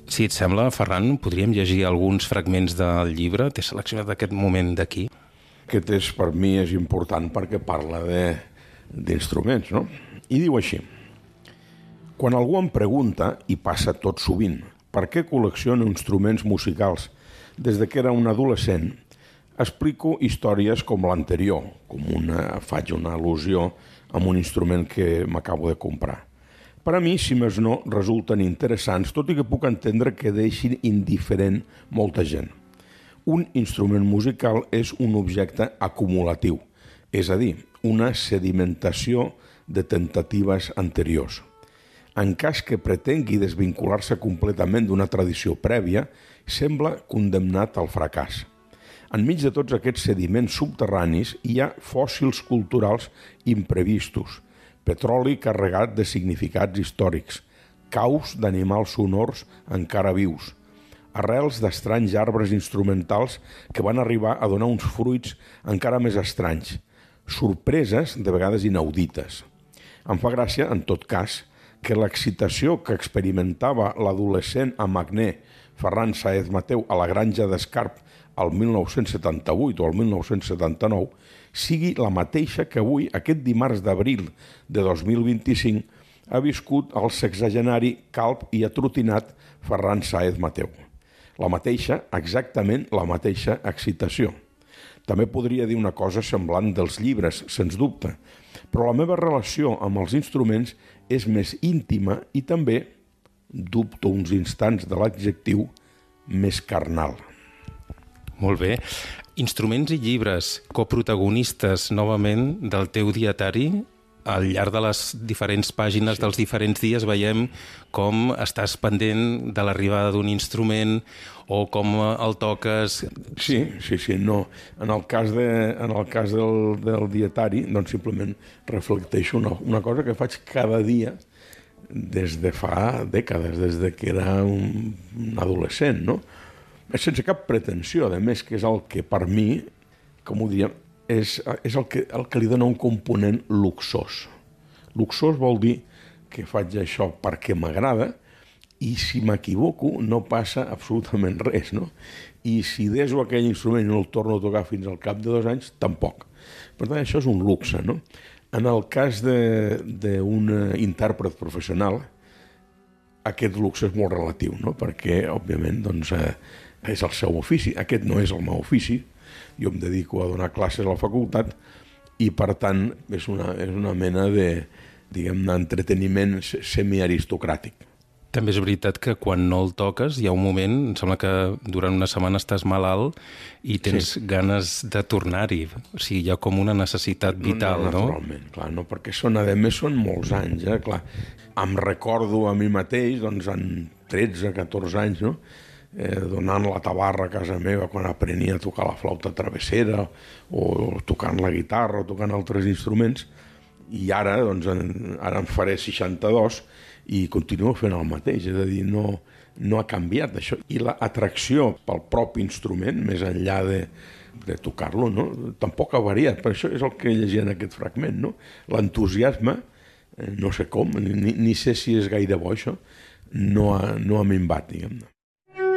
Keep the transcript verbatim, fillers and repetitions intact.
Si et sembla, Ferran, podríem llegir alguns fragments del llibre? T'he seleccionat aquest moment d'aquí. Aquest és, per mi és important perquè parla de, d'instruments, no? I diu així: quan algú em pregunta, i passa tot sovint, per què col·lecciono instruments musicals des de que era un adolescent, explico històries com l'anterior, com una, faig una al·lusió a un instrument que m'acabo de comprar. Per a mi, si més no, resulten interessants, tot i que puc entendre que deixin indiferent molta gent. Un instrument musical és un objecte acumulatiu, és a dir, una sedimentació de tentatives anteriors. En cas que pretengui desvincular-se completament d'una tradició prèvia, sembla condemnat al fracàs. Enmig de tots aquests sediments subterranis hi ha fòssils culturals imprevistos, petroli carregat de significats històrics, caus d'animals sonors encara vius, arrels d'estranys arbres instrumentals que van arribar a donar uns fruits encara més estranys, sorpreses de vegades inaudites. Em fa gràcia, en tot cas, que l'excitació que experimentava l'adolescent amagner Ferran Sáez Mateu a la granja d'Escarp el mil nou-cents setanta-vuit o el mil nou-cents setanta-nou sigui la mateixa que avui, aquest dimarts d'abril de dos mil vint-i-cinc, ha viscut el sexagenari calb i atrotinat Ferran Sáez Mateu. La mateixa, exactament la mateixa excitació. També podria dir una cosa semblant dels llibres, sens dubte, però la meva relació amb els instruments és més íntima i també, dubto uns instants de l'adjectiu, més carnal. Molt bé. Instruments i llibres, coprotagonistes novament del teu dietari. Al llarg de les diferents pàgines dels diferents dies veiem com estàs pendent de l'arribada d'un instrument o com el toques. Sí, sí, sí, no. En el cas, de, en el cas del, del dietari, doncs simplement reflecteixo una, una cosa que faig cada dia des de fa dècades, des de que era un, un adolescent, no? Sense cap pretensió, a més, que és el que per mi, com ho diríem, és, és el, que, el que li dona un component luxós. Luxós vol dir que faig això perquè m'agrada i si m'equivoco no passa absolutament res, no? I si deso aquell instrument i no el torno a tocar fins al cap de dos anys, tampoc. Per tant, això és un luxe, no? En el cas d'un intèrpret professional, aquest luxe és molt relatiu, no? Perquè, òbviament, doncs, eh, és el seu ofici. Aquest no és el meu ofici. Jo em dedico a donar classes a la facultat i, per tant, és una, és una mena de, diguem-ne, entreteniment semiaristocràtic. També és veritat que quan no el toques hi ha un moment, em sembla que durant una setmana estàs malalt i tens sí. ganes de tornar-hi. O sigui, hi ha com una necessitat vital, no? No, naturalment, clar, no? Perquè són, a més, són molts anys, eh? Clar, em recordo a mi mateix, doncs, en tretze, catorze anys, no? Eh, donant la tabarra a casa meva quan aprenia a tocar la flauta travessera o tocant la guitarra o tocant altres instruments, i ara, doncs, en, ara en faré seixanta-dos i continuo fent el mateix, és a dir, no, no ha canviat això. I l'atracció pel propi instrument, més enllà de, de tocar-lo, no? Tampoc ha variat, per això és el que llegia en aquest fragment, no? L'entusiasme, no sé com, ni, ni sé si és gaire bo això, no ha, no ha minvat, diguem-ne.